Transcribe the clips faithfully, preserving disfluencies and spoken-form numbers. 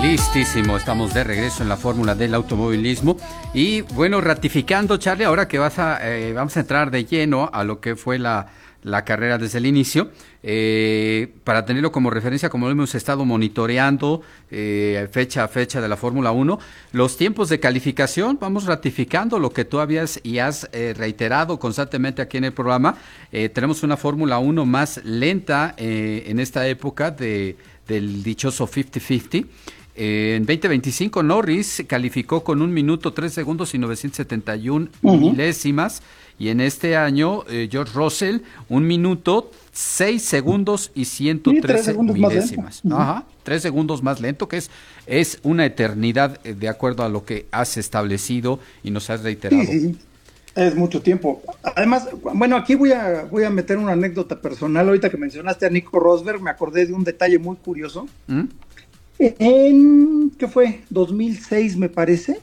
Listísimo, estamos de regreso en la fórmula del automovilismo y bueno, ratificando, Charlie, ahora que vas a, eh, vamos a entrar de lleno a lo que fue la, la carrera desde el inicio, eh, para tenerlo como referencia, como lo hemos estado monitoreando eh, fecha a fecha de la Fórmula uno, los tiempos de calificación, vamos ratificando lo que tú habías y has eh, reiterado constantemente aquí en el programa. Eh, tenemos una Fórmula uno más lenta eh, en esta época de, del dichoso cincuenta cincuenta. Eh, en veinte veinticinco Norris calificó con un minuto, tres segundos y novecientos setenta y una uh-huh. milésimas, y en este año eh, George Russell un minuto, seis segundos y ciento trece milésimas. Uh-huh. Ajá, tres segundos más lento, que es, es una eternidad eh, de acuerdo a lo que has establecido y nos has reiterado. Sí, sí, es mucho tiempo. Además, bueno, aquí voy a, voy a meter una anécdota personal. Ahorita que mencionaste a Nico Rosberg, me acordé de un detalle muy curioso. ¿Mm? En, ¿qué fue? dos mil seis, me parece.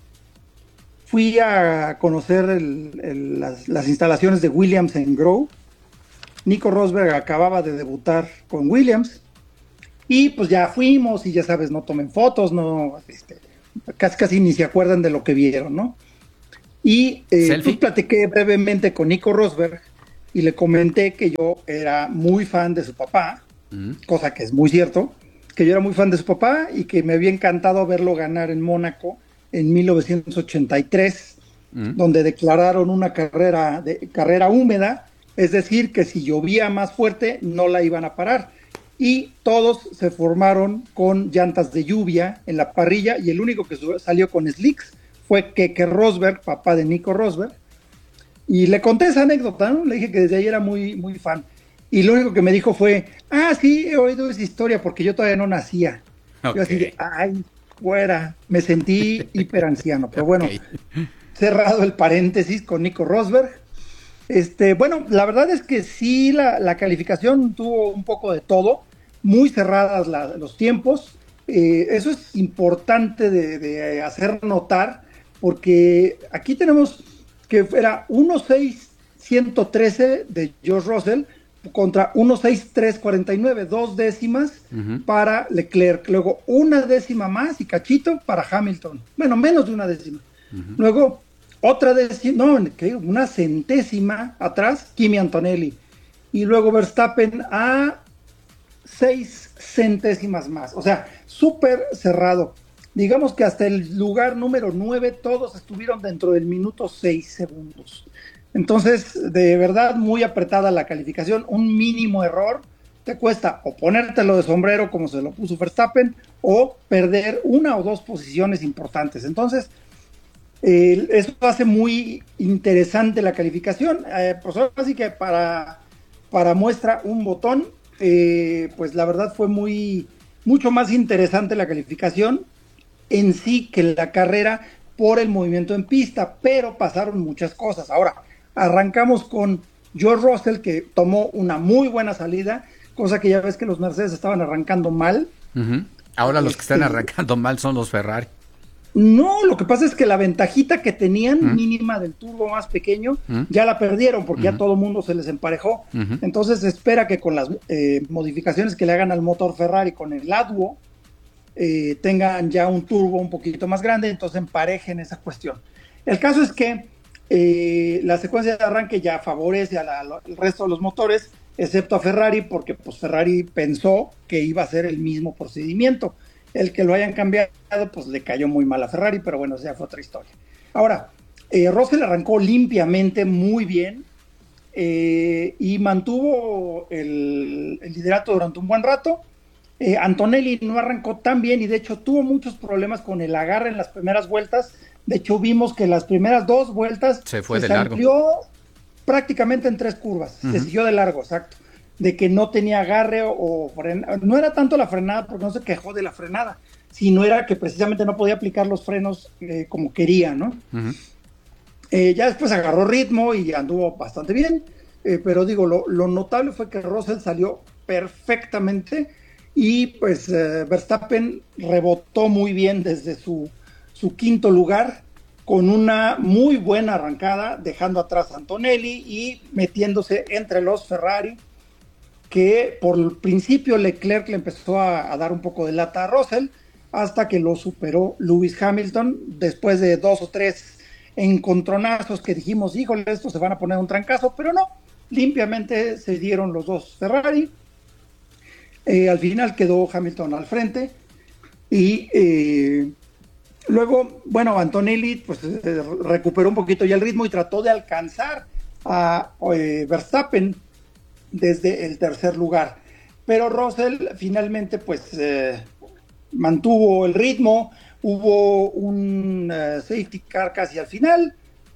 Fui a conocer el, el, las, las instalaciones de Williams en Grove. Nico Rosberg acababa de debutar con Williams. Y pues ya fuimos, y ya sabes, no tomen fotos, no, este, casi, casi ni se acuerdan de lo que vieron, ¿no? Y eh, pues platiqué brevemente con Nico Rosberg y le comenté que yo era muy fan de su papá, mm. cosa que es muy cierto, que yo era muy fan de su papá y que me había encantado verlo ganar en Mónaco en mil novecientos ochenta y tres, mm. donde declararon una carrera, de, carrera húmeda, es decir, que si llovía más fuerte no la iban a parar. Y todos se formaron con llantas de lluvia en la parrilla, y el único que salió con slicks fue Keke Rosberg, papá de Nico Rosberg. Y le conté esa anécdota, ¿no? Le dije que desde ahí era muy, muy fan. Y lo único que me dijo fue, ah, sí, he oído esa historia porque yo todavía no nacía. Okay. Yo así de, ay, fuera, me sentí hiper anciano. Pero bueno, okay. Cerrado el paréntesis con Nico Rosberg. Este, bueno, la verdad es que sí, la, la calificación tuvo un poco de todo, muy cerradas la, los tiempos. Eh, eso es importante de, de hacer notar, porque aquí tenemos que era uno seis ciento trece de George Russell contra uno seis tres cuarenta y nueve, dos décimas uh-huh. para Leclerc, luego una décima más y cachito para Hamilton, bueno, menos de una décima, uh-huh. luego otra décima, no, una centésima atrás, Kimi Antonelli, y luego Verstappen a seis centésimas más, o sea, súper cerrado. Digamos que hasta el lugar número nueve todos estuvieron dentro del minuto seis segundos. Entonces, de verdad, muy apretada la calificación. Un mínimo error te cuesta o ponértelo de sombrero como se lo puso Verstappen, o perder una o dos posiciones importantes. Entonces, eh, eso hace muy interesante la calificación. Eh, pues ahora sí que para, para muestra un botón, eh, pues la verdad fue muy mucho más interesante la calificación en sí que la carrera por el movimiento en pista, pero pasaron muchas cosas. Ahora, arrancamos con George Russell, que tomó una muy buena salida, cosa que ya ves que los Mercedes estaban arrancando mal. Uh-huh. Ahora este, los que están arrancando mal son los Ferrari. No, lo que pasa es que la ventajita que tenían, uh-huh. mínima del turbo más pequeño, uh-huh. ya la perdieron porque uh-huh. ya todo el mundo se les emparejó. Uh-huh. Entonces se espera que con las eh, modificaciones que le hagan al motor Ferrari con el Ladwo, Eh, tengan ya un turbo un poquito más grande, entonces emparejen esa cuestión. El caso es que eh, la secuencia de arranque ya favorece al resto de los motores, excepto a Ferrari, porque pues Ferrari pensó que iba a ser el mismo procedimiento. El que lo hayan cambiado, pues le cayó muy mal a Ferrari, pero bueno, esa fue otra historia. Ahora, eh, Russell arrancó limpiamente, muy bien, eh, y mantuvo el, el liderato durante un buen rato. Eh, Antonelli no arrancó tan bien y de hecho tuvo muchos problemas con el agarre en las primeras vueltas. De hecho vimos que las primeras dos vueltas se fue se de largo, salió prácticamente en tres curvas, uh-huh. se siguió de largo, exacto, de que no tenía agarre o, o frena. No era tanto la frenada, porque no se quejó de la frenada, sino era que precisamente no podía aplicar los frenos eh, como quería, ¿no? Uh-huh. Eh, ya después agarró ritmo y anduvo bastante bien, eh, pero digo, lo, lo notable fue que Russell salió perfectamente. Y pues eh, Verstappen rebotó muy bien desde su, su quinto lugar con una muy buena arrancada, dejando atrás a Antonelli y metiéndose entre los Ferrari, que por el principio Leclerc le empezó a, a dar un poco de lata a Russell, hasta que lo superó Lewis Hamilton, después de dos o tres encontronazos que dijimos, híjole, estos se van a poner un trancazo, pero no, limpiamente se dieron los dos Ferrari. Eh, al final quedó Hamilton al frente y eh, luego, bueno, Antonelli pues eh, recuperó un poquito ya el ritmo y trató de alcanzar a eh, Verstappen desde el tercer lugar, pero Russell finalmente pues eh, mantuvo el ritmo. Hubo un uh, safety car casi al final,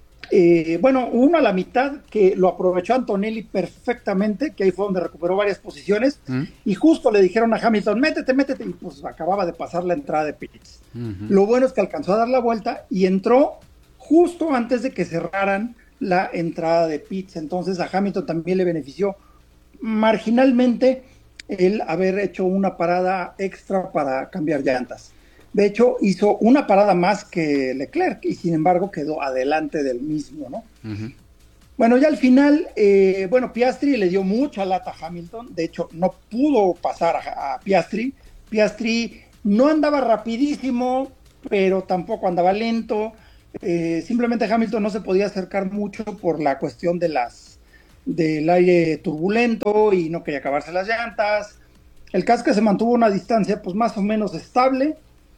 eh, bueno, uno a la mitad que lo aprovechó Antonelli perfectamente, que ahí fue donde recuperó varias posiciones, ¿Mm? Y justo le dijeron a Hamilton, métete, métete, y pues acababa de pasar la entrada de pits. Uh-huh. Lo bueno es que alcanzó a dar la vuelta y entró justo antes de que cerraran la entrada de pits, entonces a Hamilton también le benefició marginalmente el haber hecho una parada extra para cambiar llantas. De hecho, hizo una parada más que Leclerc y sin embargo quedó adelante del mismo, ¿no? Uh-huh. Bueno, ya al final, eh, bueno, Piastri le dio mucha lata a Hamilton. De hecho, no pudo pasar a, a Piastri. Piastri no andaba rapidísimo, pero tampoco andaba lento. Eh, simplemente Hamilton no se podía acercar mucho por la cuestión de las, del aire turbulento y no quería acabarse las llantas. El caso es que se mantuvo una distancia pues más o menos estable.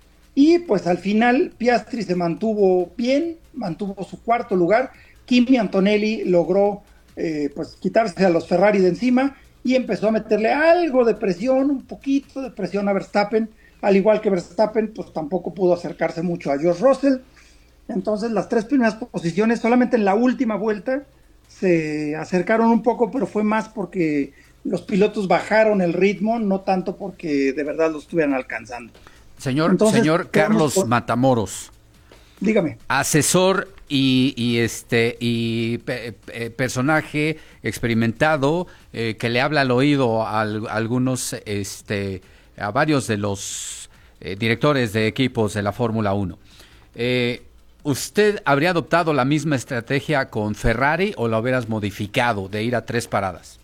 Y pues al final Piastri se mantuvo bien, mantuvo su cuarto lugar. Kimi Antonelli logró eh, pues quitarse a los Ferrari de encima y empezó a meterle algo de presión, un poquito de presión a Verstappen, al igual que Verstappen pues tampoco pudo acercarse mucho a George Russell. Entonces las tres primeras posiciones, solamente en la última vuelta se acercaron un poco, pero fue más porque los pilotos bajaron el ritmo, no tanto porque de verdad lo estuvieran alcanzando. Señor, Entonces, señor Carlos por... Matamoros. Dígame. Asesor y, y este y pe, pe, personaje experimentado eh, que le habla al oído a, a algunos, este, a varios de los eh, directores de equipos de la Fórmula uno. Eh, ¿Usted habría adoptado la misma estrategia con Ferrari o la hubieras modificado de ir a tres paradas?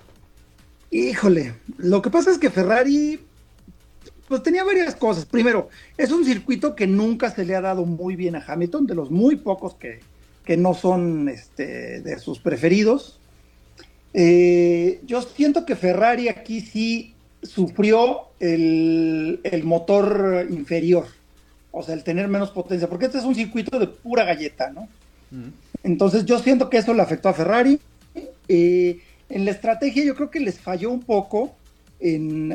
Híjole, lo que pasa es que Ferrari pues tenía varias cosas. Primero, es un circuito que nunca se le ha dado muy bien a Hamilton, de los muy pocos que, que no son este, de sus preferidos. Eh, yo siento que Ferrari aquí sí sufrió el, el motor inferior, o sea, el tener menos potencia, porque este es un circuito de pura galleta, ¿no? Mm. Entonces yo siento que eso le afectó a Ferrari. Eh, en la estrategia yo creo que les falló un poco En,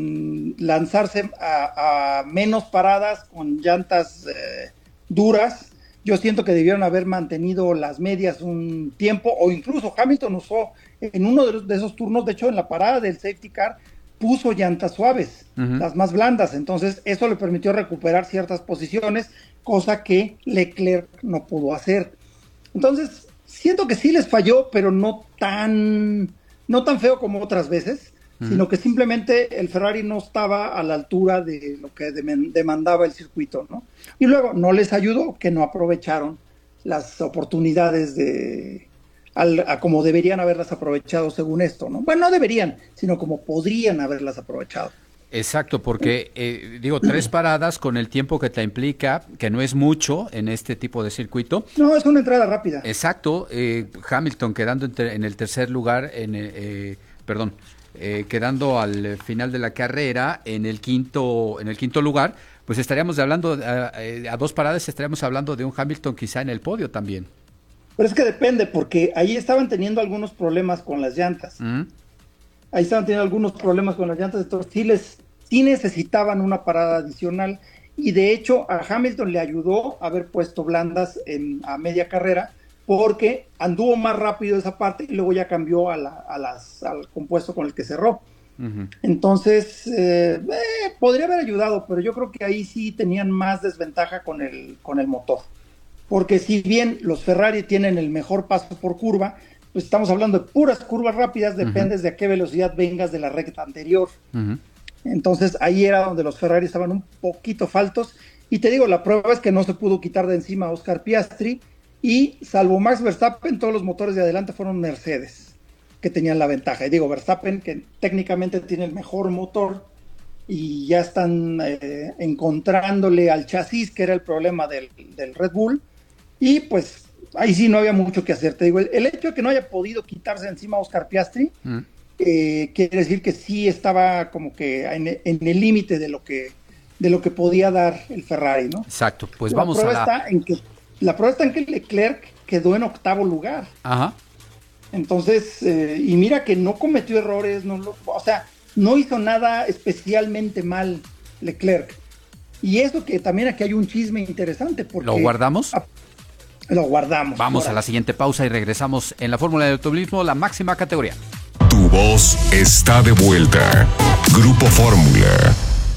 en lanzarse a, a menos paradas con llantas eh, duras. Yo siento que debieron haber mantenido las medias un tiempo, o incluso Hamilton usó en uno de, los, de esos turnos, de hecho en la parada del safety car, puso llantas suaves, uh-huh. las más blandas, entonces eso le permitió recuperar ciertas posiciones, cosa que Leclerc no pudo hacer. Entonces, siento que sí les falló, pero no tan, no tan feo como otras veces, sino que simplemente el Ferrari no estaba a la altura de lo que demandaba el circuito, ¿no? Y luego no les ayudó que no aprovecharon las oportunidades de al, a como deberían haberlas aprovechado según esto, ¿no? Bueno, no deberían, sino como podrían haberlas aprovechado. Exacto, porque eh, digo, tres paradas con el tiempo que te implica, que no es mucho en este tipo de circuito. No, es una entrada rápida. Exacto, eh, Hamilton quedando en, ter- en el tercer lugar, en eh, perdón, Eh, quedando al final de la carrera en el quinto en el quinto lugar, pues estaríamos hablando a, a dos paradas, estaríamos hablando de un Hamilton quizá en el podio también. Pero es que depende, porque ahí estaban teniendo algunos problemas con las llantas. ¿Mm? Ahí estaban teniendo algunos problemas con las llantas, entonces sí, les, sí necesitaban una parada adicional, y de hecho a Hamilton le ayudó haber puesto blandas en, a media carrera, porque anduvo más rápido esa parte y luego ya cambió a la, a las, al compuesto con el que cerró. Uh-huh. Entonces, eh, eh, podría haber ayudado, pero yo creo que ahí sí tenían más desventaja con el, con el motor. Porque si bien los Ferrari tienen el mejor paso por curva, pues estamos hablando de puras curvas rápidas, dependes uh-huh. de a qué velocidad vengas de la recta anterior. Uh-huh. Entonces ahí era donde los Ferrari estaban un poquito faltos. Y te digo, la prueba es que no se pudo quitar de encima a Oscar Piastri, y salvo Max Verstappen, todos los motores de adelante fueron Mercedes, que tenían la ventaja. Y digo, Verstappen, que técnicamente tiene el mejor motor, y ya están eh, encontrándole al chasis, que era el problema del, del Red Bull, y pues ahí sí no había mucho que hacer. Te digo, el, el hecho de que no haya podido quitarse encima a Oscar Piastri, mm. eh, quiere decir que sí estaba como que en, en el límite de lo que de lo que podía dar el Ferrari, ¿no? Exacto, pues la vamos a la... Está en que, la prueba está en que Leclerc quedó en octavo lugar. Ajá. Entonces, eh, y mira que no cometió errores, no lo, o sea, no hizo nada especialmente mal Leclerc. Y eso que también aquí hay un chisme interesante. Porque ¿Lo guardamos? A, lo guardamos. Vamos a la siguiente pausa y regresamos en la Fórmula del Automovilismo, la máxima categoría. Tu voz está de vuelta. Grupo Fórmula.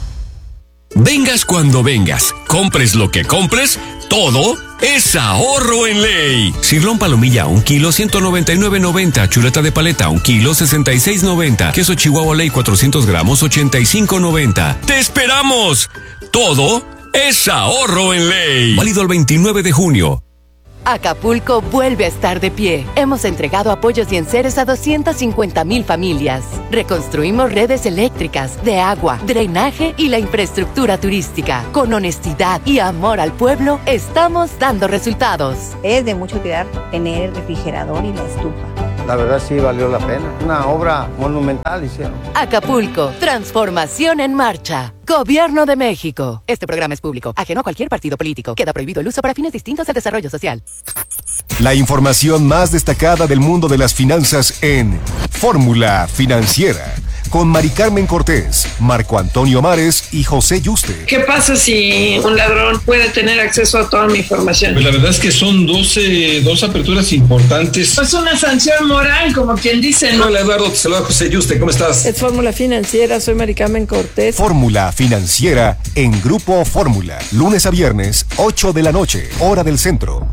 Vengas cuando vengas, compres lo que compres, todo es ahorro en ley. Cirlón palomilla, un kilo, ciento noventa y nueve noventa. Chuleta de paleta, un kilo, sesenta y seis noventa. Queso Chihuahua Ley, cuatrocientos gramos, ochenta y cinco noventa. ¡Te esperamos! Todo es ahorro en ley. Válido el veintinueve de junio. Acapulco vuelve a estar de pie. Hemos entregado apoyos y enseres a doscientas cincuenta mil familias. Reconstruimos redes eléctricas, de agua, drenaje y la infraestructura turística. Con honestidad y amor al pueblo, estamos dando resultados. Es de mucho cuidar tener el refrigerador y la estufa. La verdad sí valió la pena. Una obra monumental hicieron. Acapulco, transformación en marcha. Gobierno de México. Este programa es público, ajeno a cualquier partido político. Queda prohibido el uso para fines distintos al desarrollo social. La información más destacada del mundo de las finanzas en Fórmula Financiera. Con Mari Carmen Cortés, Marco Antonio Mares y José Yuste. ¿Qué pasa si un ladrón puede tener acceso a toda mi información? Pues la verdad es que son doce, dos aperturas importantes. Es una sanción moral, como quien dice, ¿no? Hola Eduardo, te saluda José Yuste, ¿cómo estás? Es Fórmula Financiera, soy Mari Carmen Cortés. Fórmula Financiera en Grupo Fórmula. Lunes a viernes, ocho de la noche, hora del centro.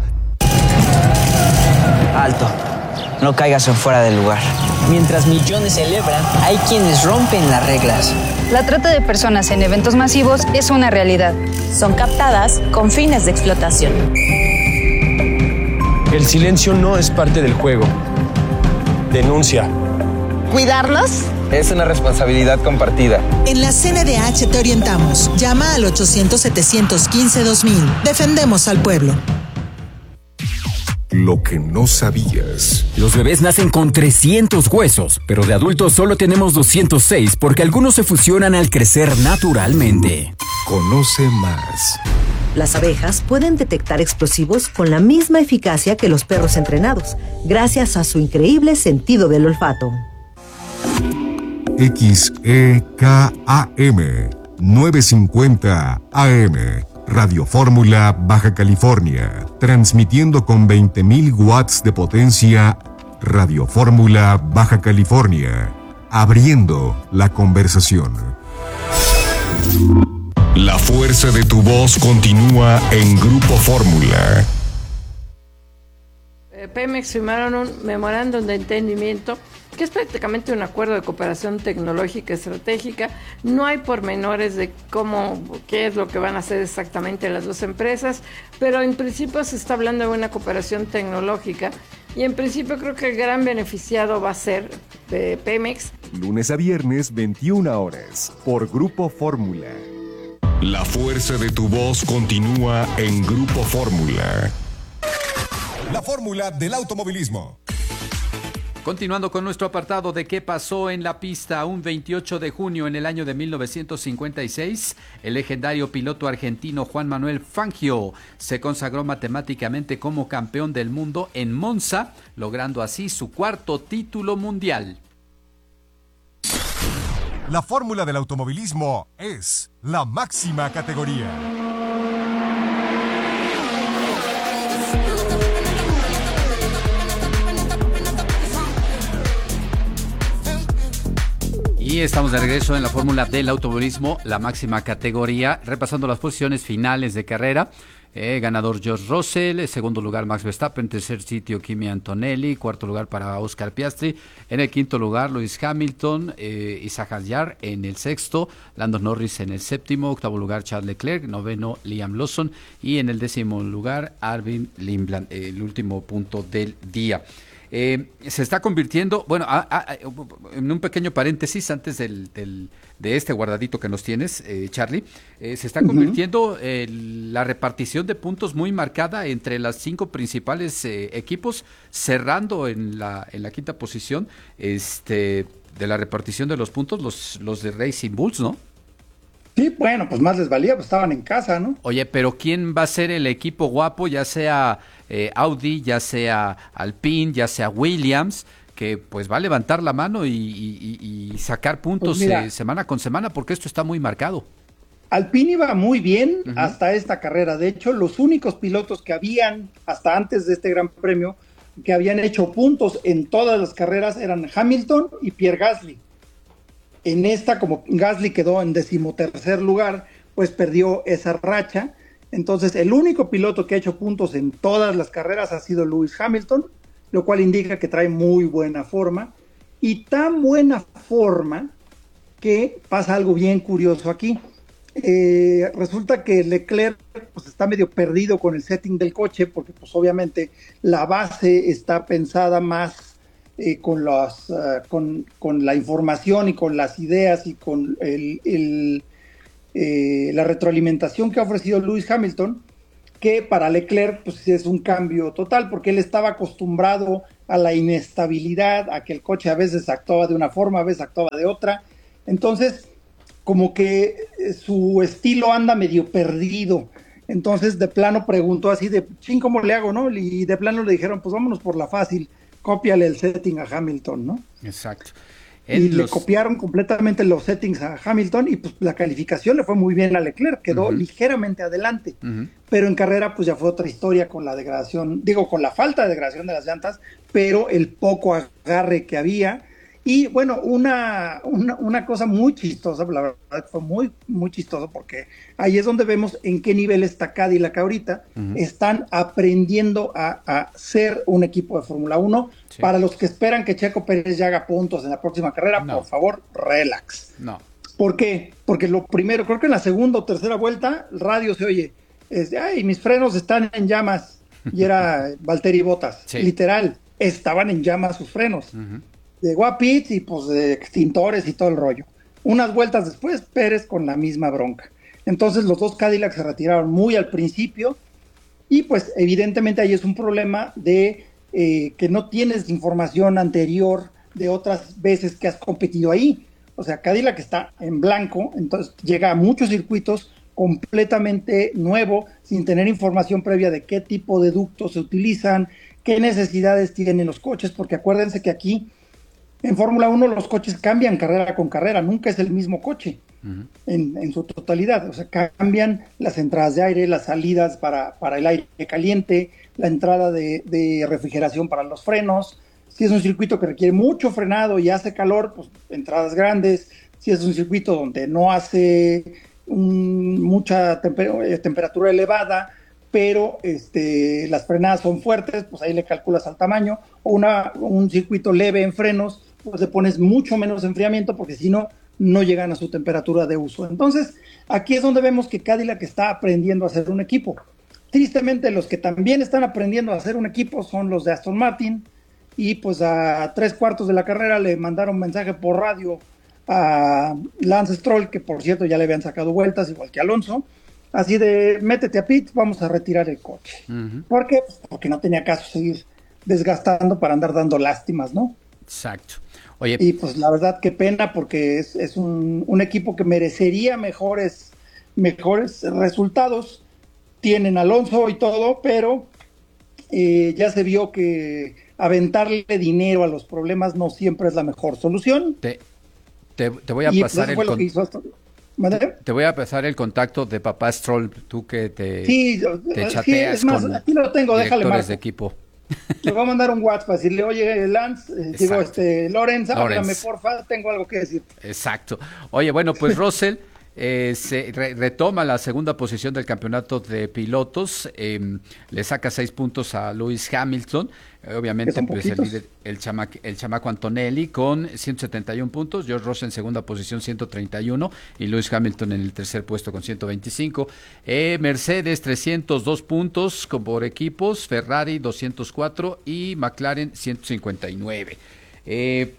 Alto. No caigas en fuera del lugar. Mientras millones celebran, hay quienes rompen las reglas. La trata de personas en eventos masivos es una realidad. Son captadas con fines de explotación. El silencio no es parte del juego. Denuncia. ¿Cuidarlos? Es una responsabilidad compartida. En la C N D H te orientamos. Llama al ochocientos, setecientos quince, dos mil. Defendemos al pueblo. Lo que no sabías. Los bebés nacen con trescientos huesos, pero de adultos solo tenemos doscientos seis porque algunos se fusionan al crecer naturalmente. Conoce más. Las abejas pueden detectar explosivos con la misma eficacia que los perros entrenados, gracias a su increíble sentido del olfato. X E K A M novecientos cincuenta A M Radio Fórmula Baja California, transmitiendo con veinte mil watts de potencia. Radio Fórmula Baja California, abriendo la conversación. La fuerza de tu voz continúa en Grupo Fórmula. Pemex firmaron un memorándum de entendimiento que es prácticamente un acuerdo de cooperación tecnológica estratégica. No hay pormenores de cómo, qué es lo que van a hacer exactamente las dos empresas, pero en principio se está hablando de una cooperación tecnológica y en principio creo que el gran beneficiado va a ser eh, Pemex. Lunes a viernes, veintiuna horas, por Grupo Fórmula. La fuerza de tu voz continúa en Grupo Fórmula. La fórmula del automovilismo. Continuando con nuestro apartado de qué pasó en la pista, un veintiocho de junio en el año de mil novecientos cincuenta y seis, el legendario piloto argentino Juan Manuel Fangio se consagró matemáticamente como campeón del mundo en Monza, logrando así su cuarto título mundial. La fórmula del automovilismo es la máxima categoría. Y estamos de regreso en la fórmula del automovilismo, la máxima categoría, repasando las posiciones finales de carrera. Eh, ganador George Russell, segundo lugar Max Verstappen, tercer sitio Kimi Antonelli, cuarto lugar para Oscar Piastri, en el quinto lugar Lewis Hamilton, eh, Isaac Hadjar en el sexto, Lando Norris en el séptimo, octavo lugar Charles Leclerc, noveno Liam Lawson y en el décimo lugar Arvin Lindblad, eh, el último punto del día. eh, se está convirtiendo, bueno, a, a, en un pequeño paréntesis antes del, del, de este guardadito que nos tienes, eh, Charlie, eh, se está convirtiendo eh, la repartición de puntos muy marcada entre las cinco principales eh, equipos, cerrando en la, en la quinta posición este, de la repartición de los puntos, los, los de Racing Bulls, ¿no? Sí, bueno, pues más les valía, pues estaban en casa, ¿no? Oye, pero ¿quién va a ser el equipo guapo? Ya sea eh, Audi, ya sea Alpine, ya sea Williams, que pues va a levantar la mano y, y, y sacar puntos pues mira, eh, semana con semana, porque esto está muy marcado. Alpine iba muy bien uh-huh. hasta esta carrera. De hecho, los únicos pilotos que habían, hasta antes de este Gran Premio, que habían hecho puntos en todas las carreras eran Hamilton y Pierre Gasly. En esta, como Gasly quedó en decimotercer lugar, pues perdió esa racha. Entonces, el único piloto que ha hecho puntos en todas las carreras ha sido Lewis Hamilton, lo cual indica que trae muy buena forma. Y tan buena forma que pasa algo bien curioso aquí. Eh, resulta que Leclerc pues, está medio perdido con el setting del coche, porque pues obviamente la base está pensada más Eh, con, los, uh, con, con la información y con las ideas y con el, el, eh, la retroalimentación que ha ofrecido Lewis Hamilton, que para Leclerc pues, es un cambio total, porque él estaba acostumbrado a la inestabilidad, a que el coche a veces actuaba de una forma, a veces actuaba de otra. Entonces, como que su estilo anda medio perdido. Entonces, de plano preguntó así de, ching, ¿cómo le hago, no? Y de plano le dijeron, pues vámonos por la fácil. Cópiale el setting a Hamilton, ¿no? Exacto. En y los... le copiaron completamente los settings a Hamilton y pues la calificación le fue muy bien a Leclerc, quedó uh-huh. ligeramente adelante, uh-huh. pero en carrera pues ya fue otra historia con la degradación, digo con la falta de degradación de las llantas, pero el poco agarre que había. Y bueno, una, una, una cosa muy chistosa, la verdad fue muy, muy chistoso, porque ahí es donde vemos en qué nivel está Cadillac ahorita. Uh-huh. Están aprendiendo a, a ser un equipo de Fórmula uno. Sí. Para los que esperan que Checo Pérez ya haga puntos en la próxima carrera, no. por favor, relax. No. ¿Por qué? Porque lo primero, creo que en la segunda o tercera vuelta, el radio se oye, es, ay, mis frenos están en llamas, y era Valtteri Bottas, sí. literal, estaban en llamas sus frenos. Uh-huh. Llegó a pits y pues de extintores y todo el rollo. Unas vueltas después, Pérez con la misma bronca. Entonces los dos Cadillacs se retiraron muy al principio y pues evidentemente ahí es un problema de eh, que no tienes información anterior de otras veces que has competido ahí. O sea, Cadillac está en blanco, entonces llega a muchos circuitos completamente nuevo, sin tener información previa de qué tipo de ductos se utilizan, qué necesidades tienen los coches, porque acuérdense que aquí en Fórmula uno los coches cambian carrera con carrera, nunca es el mismo coche uh-huh. en, en su totalidad. O sea, cambian las entradas de aire, las salidas para, para el aire caliente, la entrada de, de refrigeración para los frenos. Si es un circuito que requiere mucho frenado y hace calor, pues entradas grandes. Si es un circuito donde no hace un, mucha temper- temperatura elevada, pero este, las frenadas son fuertes, pues ahí le calculas al tamaño. O una, un circuito leve en frenos, pues le pones mucho menos enfriamiento, porque si no, no llegan a su temperatura de uso. Entonces, aquí es donde vemos que Cadillac está aprendiendo a hacer un equipo. Tristemente, los que también están aprendiendo a hacer un equipo son los de Aston Martin, y pues a tres cuartos de la carrera le mandaron mensaje por radio a Lance Stroll, que por cierto ya le habían sacado vueltas, igual que Alonso, así de, métete a pit, vamos a retirar el coche. Uh-huh. ¿Por qué? Pues porque no tenía caso seguir desgastando para andar dando lástimas, ¿no? Exacto. Oye, y pues la verdad, qué pena, porque es, es un, un equipo que merecería mejores, mejores resultados. Tienen Alonso y todo, pero eh, ya se vio que aventarle dinero a los problemas no siempre es la mejor solución. Te, te, te voy a y pasar el con... te, te voy a pasar el contacto de papá Stroll, tú que te, sí, te sí, chateas es más, con aquí lo tengo, déjale directores de equipo. Le voy a mandar un WhatsApp para decirle, oye, Lance, eh, digo, este, Lorenz, háblame, porfa, tengo algo que decir. Exacto. Oye, bueno, pues Russell, Eh, se re retoma la segunda posición del campeonato de pilotos, eh, le saca seis puntos a Lewis Hamilton, eh, obviamente pues el líder, el, chama el chamaco Antonelli con ciento setenta y un puntos, George Russell en segunda posición ciento treinta y uno y Lewis Hamilton en el tercer puesto con ciento veinticinco, eh, Mercedes trescientos dos puntos por equipos, Ferrari doscientos cuatro y McLaren ciento cincuenta y nueve. Eh,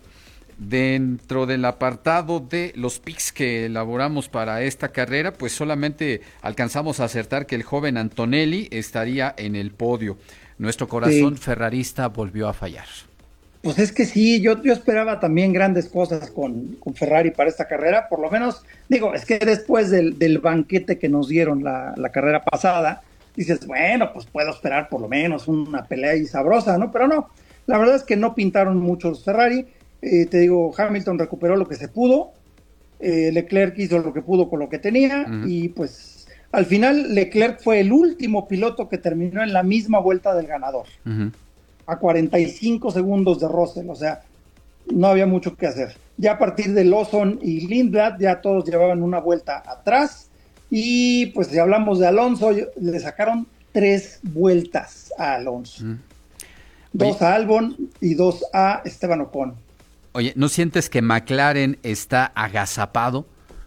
Dentro del apartado de los picks que elaboramos para esta carrera, pues solamente alcanzamos a acertar que el joven Antonelli estaría en el podio. Nuestro corazón sí. ferrarista volvió a fallar. Pues es que sí, yo, yo esperaba también grandes cosas con, con Ferrari para esta carrera, por lo menos, digo, es que después del, del banquete que nos dieron la, la carrera pasada, dices, bueno, pues puedo esperar por lo menos una pelea ahí sabrosa, ¿no? Pero no, la verdad es que no pintaron mucho los Ferrari. Eh, te digo, Hamilton recuperó lo que se pudo, eh, Leclerc hizo lo que pudo con lo que tenía, uh-huh. y pues al final Leclerc fue el último piloto que terminó en la misma vuelta del ganador, uh-huh. a cuarenta y cinco segundos de Russell, o sea, no había mucho que hacer. Ya a partir de Lawson y Lindblad ya todos llevaban una vuelta atrás, y pues si hablamos de Alonso, le sacaron tres vueltas a Alonso, uh-huh. dos Oye. a Albon y dos a Esteban Ocon. Oye, ¿no sientes que McLaren está agazapado?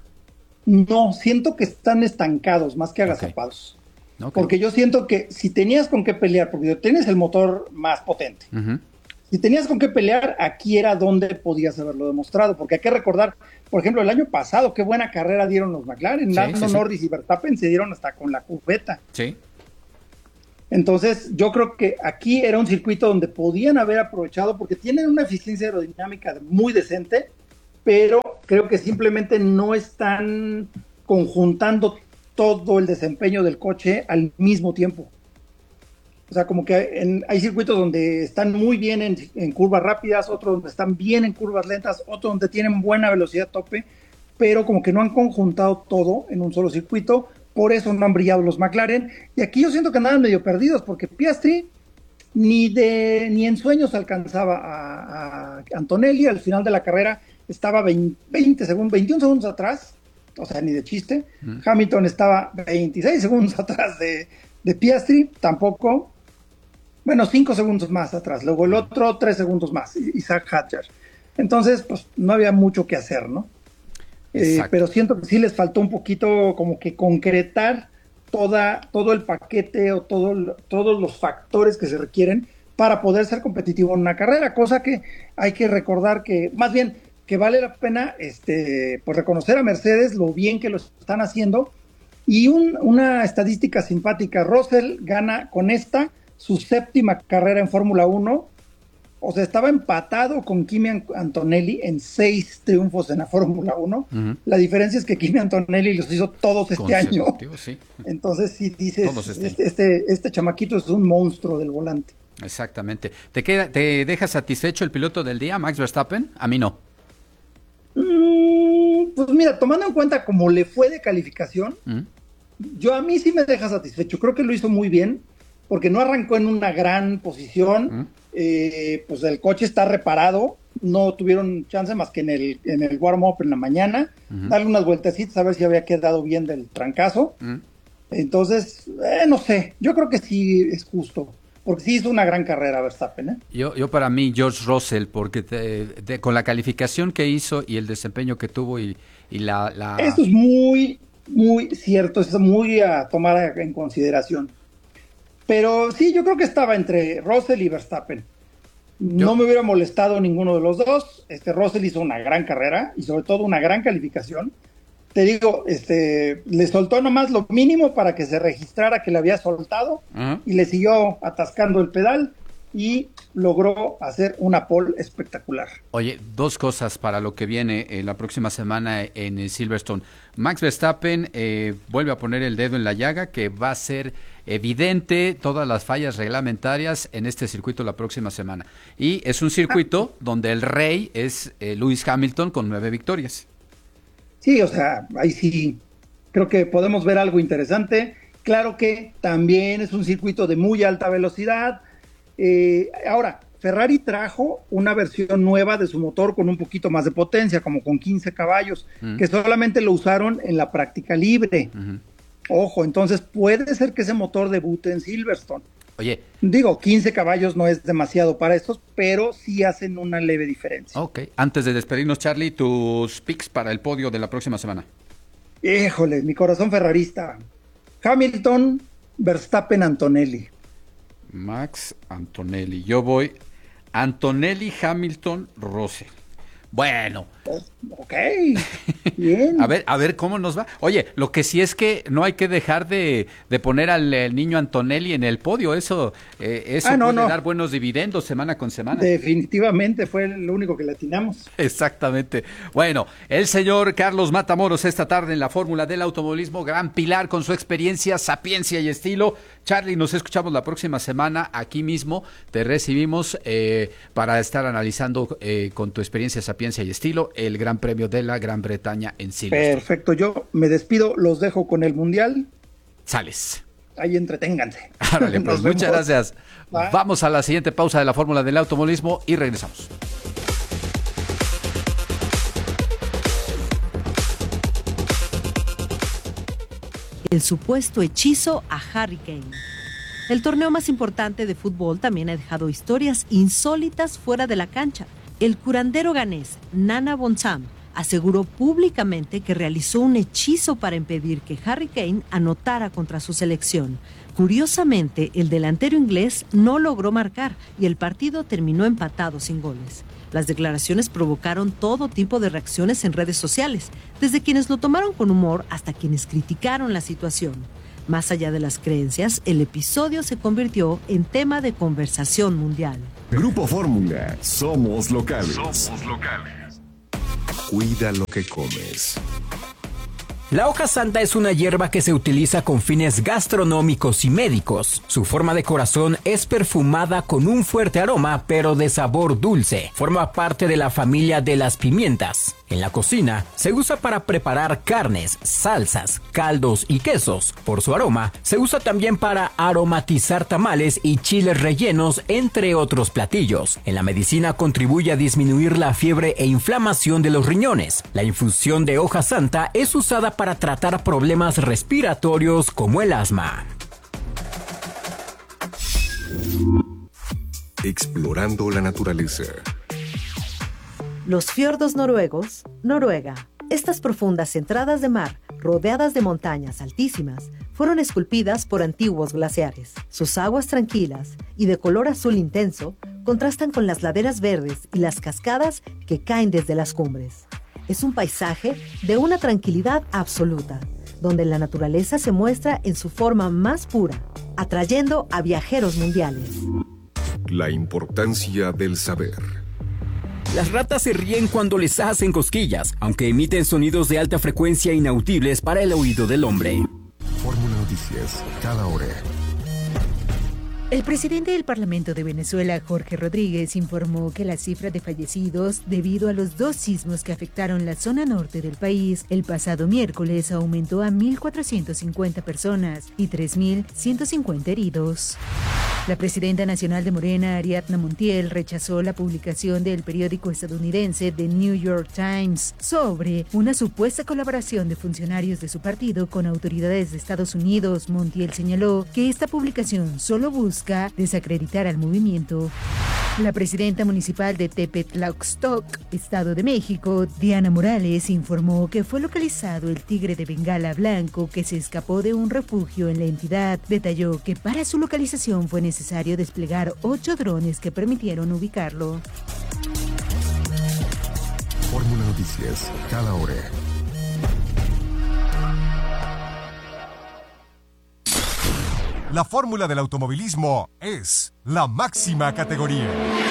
No, siento que están estancados más que agazapados. Okay. Okay. Porque yo siento que si tenías con qué pelear, porque tienes el motor más potente, uh-huh. si tenías con qué pelear, aquí era donde podías haberlo demostrado, porque hay que recordar, por ejemplo, el año pasado, qué buena carrera dieron los McLaren, sí, Lando sí, Norris sí. y Verstappen se dieron hasta con la cubeta. Sí. Entonces, yo creo que aquí era un circuito donde podían haber aprovechado, porque tienen una eficiencia aerodinámica muy decente, pero creo que simplemente no están conjuntando todo el desempeño del coche al mismo tiempo. O sea, como que en, hay circuitos donde están muy bien en, en curvas rápidas, otros donde están bien en curvas lentas, otros donde tienen buena velocidad tope, pero como que no han conjuntado todo en un solo circuito. Por eso no han brillado los McLaren, y aquí yo siento que andaban medio perdidos, porque Piastri ni de ni en sueños alcanzaba a, a Antonelli. Al final de la carrera estaba veinte, veinte segundos, veintiún segundos atrás, o sea, ni de chiste. Mm. Hamilton estaba veintiséis segundos atrás de, de Piastri, tampoco. Bueno, cinco segundos más atrás, luego el otro tres segundos más, Isaac Hadjar. Entonces, pues no había mucho que hacer, ¿no? Eh, pero siento que sí les faltó un poquito como que concretar toda, todo el paquete o todo, todos los factores que se requieren para poder ser competitivo en una carrera, cosa que hay que recordar que, más bien, que vale la pena este, pues reconocer a Mercedes lo bien que lo están haciendo. Y un, una estadística simpática, Russell gana con esta su séptima carrera en Fórmula uno. O sea, estaba empatado con Kimi Antonelli en seis triunfos en la Fórmula uno. Uh-huh. La diferencia es que Kimi Antonelli los hizo todos este año. Sí. Entonces, si dices, este, este, este chamaquito es un monstruo del volante. Exactamente. ¿Te, queda, ¿Te deja satisfecho el piloto del día, Max Verstappen? A mí no. Mm, pues mira, tomando en cuenta cómo le fue de calificación, uh-huh. yo a mí sí me deja satisfecho. Creo que lo hizo muy bien, porque no arrancó en una gran posición. Uh-huh. Eh, pues el coche está reparado, no tuvieron chance más que en el, en el warm-up en la mañana, uh-huh. darle unas vueltecitas a ver si había quedado bien del trancazo. Uh-huh. Entonces, eh, no sé, yo creo que sí es justo, porque sí hizo una gran carrera Verstappen, ¿eh? Yo, yo para mí, George Russell, porque te, te, con la calificación que hizo y el desempeño que tuvo y, y la, la... Eso es muy, muy cierto, es muy a tomar en consideración. Pero sí, yo creo que estaba entre Russell y Verstappen. No yo... me hubiera molestado ninguno de los dos. Este Russell hizo una gran carrera y sobre todo una gran calificación. Te digo, este, le soltó nomás lo mínimo para que se registrara que le había soltado, uh-huh. y le siguió atascando el pedal y logró hacer una pole espectacular. Oye, dos cosas para lo que viene eh, la próxima semana en eh, Silverstone. Max Verstappen eh, vuelve a poner el dedo en la llaga, que va a ser evidente todas las fallas reglamentarias en este circuito la próxima semana. Y es un circuito ah. donde el rey es eh, Lewis Hamilton con nueve victorias. Sí, o sea, ahí sí creo que podemos ver algo interesante. Claro que también es un circuito de muy alta velocidad. Eh, ahora, Ferrari trajo una versión nueva de su motor con un poquito más de potencia, como con quince caballos, uh-huh. que solamente lo usaron en la práctica libre. Uh-huh. Ojo, entonces puede ser que ese motor debute en Silverstone. Oye. Digo, quince caballos no es demasiado para estos, pero sí hacen una leve diferencia. Ok, antes de despedirnos, Charlie, tus picks para el podio de la próxima semana. Híjole, mi corazón ferrarista. Hamilton, Verstappen, Antonelli. Max Antonelli. Yo voy Antonelli, Hamilton, Russell. Bueno. Ok, bien. a ver, a ver cómo nos va. Oye, lo que sí es que no hay que dejar de, de poner al el niño Antonelli en el podio. Eso, eh, eso ah, no, puede no. dar buenos dividendos semana con semana. Definitivamente fue lo único que le atinamos. Exactamente. Bueno, el señor Carlos Matamoros esta tarde en la Fórmula del Automovilismo, gran pilar con su experiencia, sapiencia y estilo. Charlie, nos escuchamos la próxima semana aquí mismo. Te recibimos eh, para estar analizando eh, con tu experiencia, sapiencia y estilo el Gran Premio de la Gran Bretaña en Silverstone. Perfecto, yo me despido, los dejo con el Mundial. Sales. Ahí entreténganse. Árale, pues muchas gracias. Bye. Vamos a la siguiente pausa de la Fórmula del Automovilismo y regresamos. El supuesto hechizo a Harry Kane. El torneo más importante de fútbol también ha dejado historias insólitas fuera de la cancha. El curandero ganés Nana Bonzam aseguró públicamente que realizó un hechizo para impedir que Harry Kane anotara contra su selección. Curiosamente, el delantero inglés no logró marcar y el partido terminó empatado sin goles. Las declaraciones provocaron todo tipo de reacciones en redes sociales, desde quienes lo tomaron con humor hasta quienes criticaron la situación. Más allá de las creencias, el episodio se convirtió en tema de conversación mundial. Grupo Fórmula, somos locales. Somos locales. Cuida lo que comes. La hoja santa es una hierba que se utiliza con fines gastronómicos y médicos. Su forma de corazón es perfumada con un fuerte aroma, pero de sabor dulce. Forma parte de la familia de las pimientas. En la cocina se usa para preparar carnes, salsas, caldos y quesos. Por su aroma, se usa también para aromatizar tamales y chiles rellenos, entre otros platillos. En la medicina contribuye a disminuir la fiebre e inflamación de los riñones. La infusión de hoja santa es usada para tratar problemas respiratorios como el asma. Explorando la naturaleza. Los fiordos noruegos, Noruega. Estas profundas entradas de mar, rodeadas de montañas altísimas, fueron esculpidas por antiguos glaciares. Sus aguas tranquilas y de color azul intenso contrastan con las laderas verdes y las cascadas que caen desde las cumbres. Es un paisaje de una tranquilidad absoluta, donde la naturaleza se muestra en su forma más pura, atrayendo a viajeros mundiales. La importancia del saber. Las ratas se ríen cuando les hacen cosquillas, aunque emiten sonidos de alta frecuencia inaudibles para el oído del hombre. Fórmula Noticias, cada hora. El presidente del Parlamento de Venezuela, Jorge Rodríguez, informó que la cifra de fallecidos debido a los dos sismos que afectaron la zona norte del país el pasado miércoles aumentó a mil cuatrocientas cincuenta personas y tres mil ciento cincuenta heridos. La presidenta nacional de Morena, Ariadna Montiel, rechazó la publicación del periódico estadounidense The New York Times sobre una supuesta colaboración de funcionarios de su partido con autoridades de Estados Unidos. Montiel señaló que esta publicación solo busca desacreditar al movimiento. La presidenta municipal de Tepetlaxtoc, Estado de México, Diana Morales, informó que fue localizado el tigre de Bengala blanco que se escapó de un refugio en la entidad. Detalló que para su localización fue necesario desplegar ocho drones que permitieron ubicarlo. Fórmula Noticias, cada hora. La fórmula del automovilismo es la máxima categoría.